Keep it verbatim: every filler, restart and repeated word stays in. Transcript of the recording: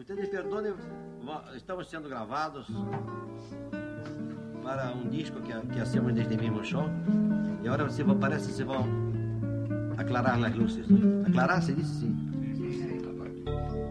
Ustedes perdonem, estamos sendo gravados para um disco que, que hacemos desde el mismo show. E agora você parece que se vão aclarar as luzes. Aclarar, se diz sim.